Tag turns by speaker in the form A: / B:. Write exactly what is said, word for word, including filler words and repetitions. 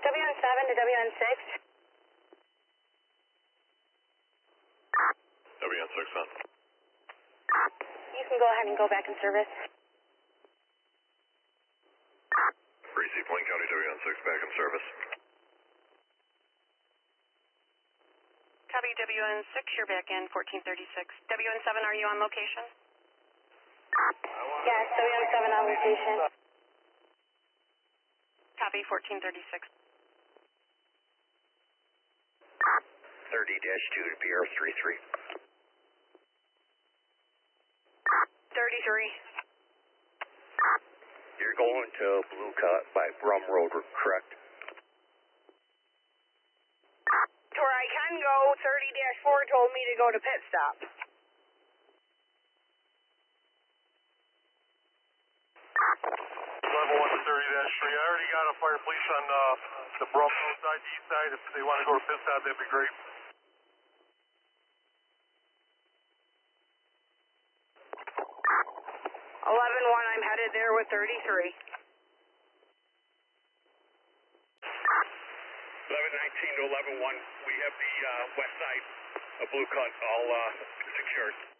A: W N seven to W N six.
B: W N six on.
A: You can go ahead and go back in service.
B: Receive Plain County W N six back in service.
C: Copy W N six, you're back in fourteen thirty-six. W N seven, are you on location?
A: Yes, W N seven on location.
C: Copy fourteen thirty-six.
D: thirty dash two to P R thirty-three.
C: thirty-three.
D: You're going to Blue Cut by Brum Road, correct?
E: To where I can go, thirty dash four told me to go to pit stop.
B: Level one to thirty dash three. I already got a fire police on uh, the Brum Road side, the east side. If they want to go to pit stop, that'd be great.
E: eleven one, I'm headed there with thirty-three.
D: eleven nineteen to eleven one, we have the uh, west side of Blue Cut all uh, secured.